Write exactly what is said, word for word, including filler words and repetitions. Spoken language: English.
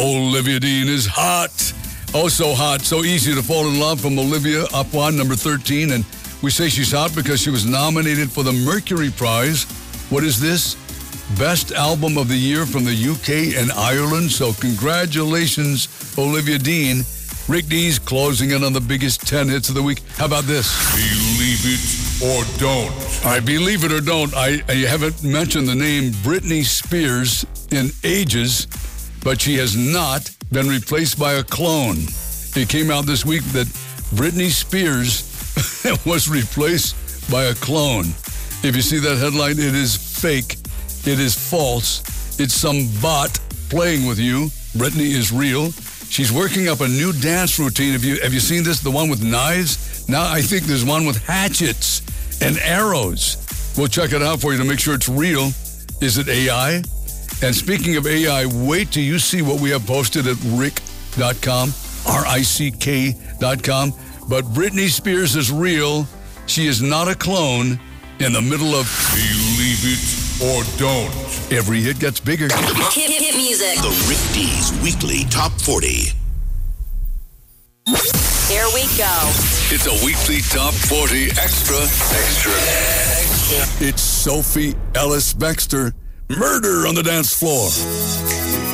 Olivia Dean is hot. Oh, so hot. So easy to fall in love from Olivia, up on number thirteen. And we say she's hot because she was nominated for the Mercury Prize. What is this? Best Album of the Year from the U K and Ireland. So congratulations, Olivia Dean. Rick D's closing in on the biggest ten hits of the week. How about this? Believe it or don't. I believe it or don't. I, I haven't mentioned the name Britney Spears in ages, but she has not been replaced by a clone. It came out this week that Britney Spears was replaced by a clone. If you see that headline, it is fake. It is false. It's some bot playing with you. Britney is real. She's working up a new dance routine. Have you have you seen this? The one with knives? Now I think there's one with hatchets and arrows. We'll check it out for you to make sure it's real. Is it A I? And speaking of A I, wait till you see what we have posted at rick dot com, R I C K dot com. But Britney Spears is real. She is not a clone in the middle of Believe it or don't. Every hit gets bigger. Hit, hit, hit music. The Rick D's Weekly Top forty. Here we go. It's a weekly Top forty Extra, Extra, Extra. It's Sophie Ellis-Bextor. Murder on the Dance Floor.